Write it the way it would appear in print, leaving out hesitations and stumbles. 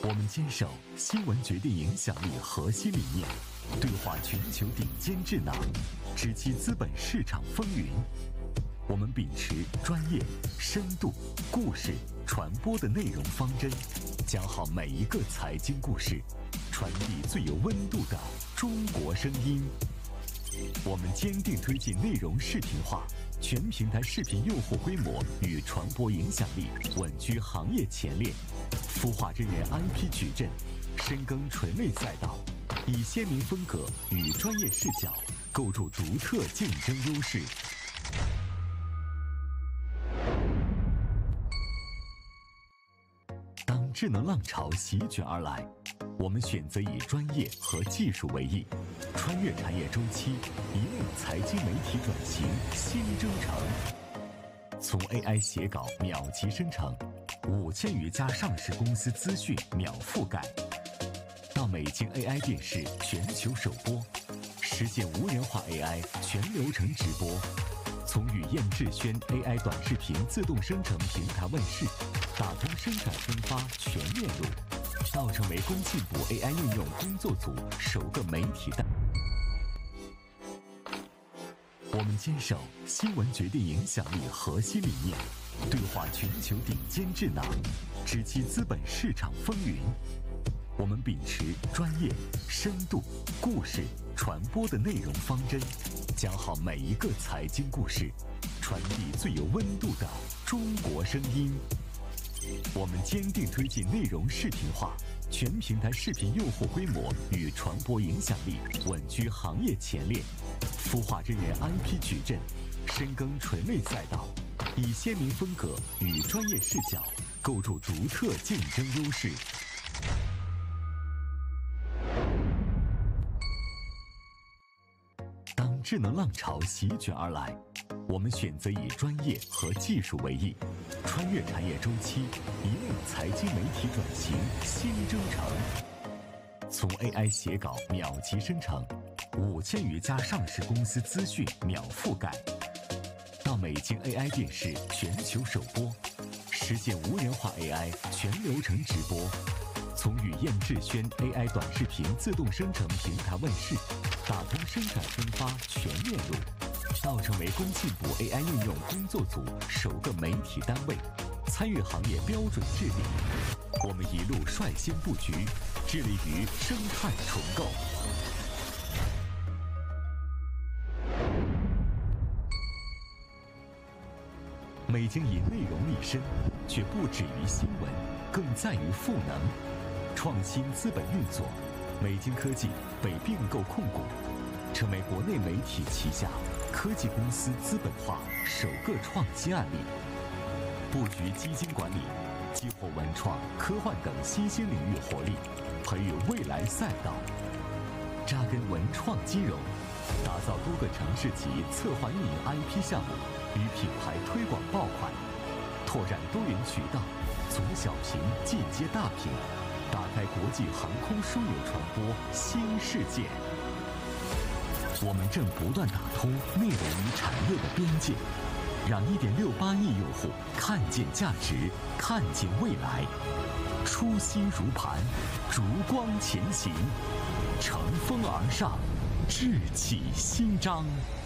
我们坚守新闻决定影响力核心理念，对话全球顶尖智囊，直击资本市场风云。我们秉持专业、深度、故事、传播的内容方针，讲好每一个财经故事，传递最有温度的中国声音。我们坚定推进内容视频化，全平台视频用户规模与传播影响力稳居行业前列，孵化真人 IP 矩阵，深耕垂类赛道，以鲜明风格与专业视角构筑独特竞争优势。当智能浪潮席卷而来，我们选择以专业和技术为翼，穿越产业周期，引领财经媒体转型新征程。从 AI 写稿秒级生成，5000余家上市公司资讯秒覆盖，到美京 AI 电视全球首播，实现无人化 AI 全流程直播。从语燕智轩 AI 短视频自动生成平台问世，打通生产分发全链路，到成为工信部 AI 应用工作组首个媒体单。我们坚守新闻决定影响力核心理念，对话全球顶尖智囊，直击资本市场风云。我们秉持专业、深度、故事、传播的内容方针，讲好每一个财经故事，传递最有温度的中国声音。我们坚定推进内容视频化，全平台视频用户规模与传播影响力稳居行业前列，孵化真人 IP 矩阵，深耕垂类赛道，以鲜明风格与专业视角构筑独特竞争优势。当智能浪潮席卷而来，我们选择以专业和技术为翼，穿越产业周期，引领财经媒体转型新征程。从 AI 写稿秒级生成，5000余家上市公司资讯秒覆盖，到美京 AI 电视全球首播，实现无人化 AI 全流程直播。从语燕智轩 AI 短视频自动生成平台问世，打通生产分发全链路，到成为工信部 AI 应用工作组首个媒体单位，参与行业标准制定。我们一路率先布局，致力于生态重构。美京以内容立身，却不止于新闻，更在于赋能。创新资本运作，美京科技被并购控股，成为国内媒体旗下科技公司资本化首个创新案例。布局基金管理，激活文创、科幻等新兴领域活力，培育未来赛道。扎根文创金融，打造多个城市级策划运营 IP 项目与品牌推广爆款，拓展多元渠道，从小屏进阶大屏，打开国际航空枢纽传播新世界。我们正不断打通内容与产业的边界，让1.68亿用户看见价值，看见未来。初心如磐，烛光前行，乘风而上，志气新章。